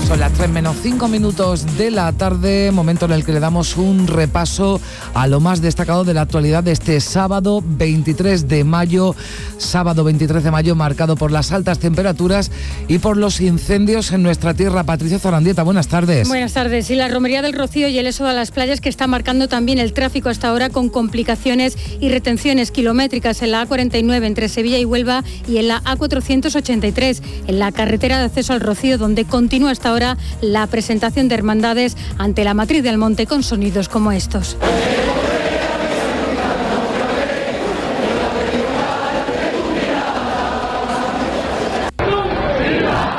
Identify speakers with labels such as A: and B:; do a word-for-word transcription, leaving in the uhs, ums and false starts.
A: Son las tres menos cinco minutos de la tarde, momento en el que le damos un repaso a lo más destacado de la actualidad de este sábado veintitrés de mayo, sábado veintitrés de mayo marcado por las altas temperaturas y por los incendios en nuestra tierra. Patricia Zarandieta, buenas tardes.
B: Buenas tardes. Y la romería del Rocío y el éxodo a las playas que está marcando también el tráfico hasta ahora con complicaciones y retenciones kilométricas en la A cuarenta y nueve entre Sevilla y Huelva y en la A cuatrocientos ochenta y tres en la carretera de acceso al Rocío, donde continúa hasta ahora la presentación de hermandades ante la matriz del monte con sonidos como estos.